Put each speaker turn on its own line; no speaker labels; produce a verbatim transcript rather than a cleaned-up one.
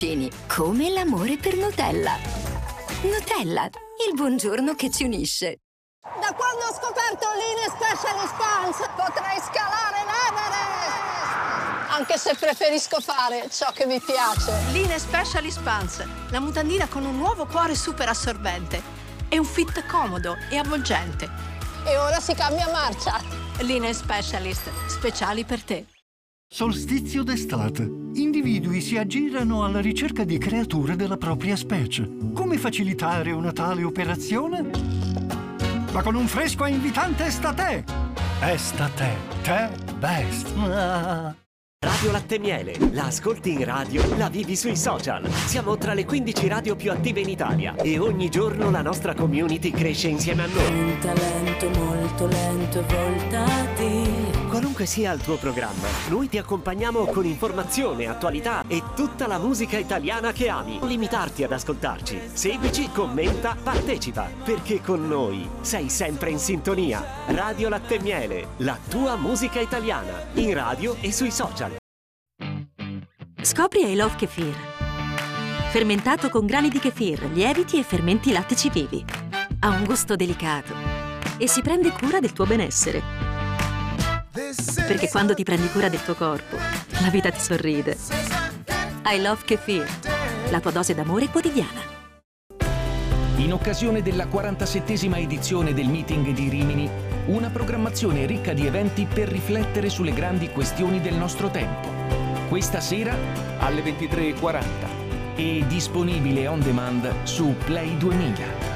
come l'amore per Nutella. Nutella, il buongiorno che ci unisce.
Da quando ho scoperto Line Specialist Pants potrei scalare l'Everest! Anche se preferisco fare ciò che mi piace.
Line Specialist Pants, la mutandina con un nuovo cuore super assorbente e un fit comodo e avvolgente.
E ora si cambia marcia.
Line Specialist, speciali per te.
Solstizio d'estate. Individui si aggirano alla ricerca di creature della propria specie. Come facilitare una tale operazione? Ma con un fresco e invitante Estate! Estate, te best! Ah.
Radio Latte Miele, la ascolti in radio, la vivi sui social. Siamo tra le quindici radio più attive in Italia e ogni giorno la nostra community cresce insieme a noi.
Un talento molto lento e voltati.
Qualunque sia il tuo programma, noi ti accompagniamo con informazione, attualità e tutta la musica italiana che ami. Non limitarti ad ascoltarci. Seguici, commenta, partecipa, perché con noi sei sempre in sintonia. Radio Latte Miele, la tua musica italiana, in radio e sui social.
Scopri I Love Kefir. Fermentato con grani di kefir, lieviti e fermenti lattici vivi. Ha un gusto delicato e si prende cura del tuo benessere. Perché quando ti prendi cura del tuo corpo, la vita ti sorride. I Love Kefir, la tua dose d'amore quotidiana.
In occasione della quarantasettesima edizione del meeting di Rimini, una programmazione ricca di eventi per riflettere sulle grandi questioni del nostro tempo. Questa sera alle ventitré e quaranta e disponibile on demand su Play duemila.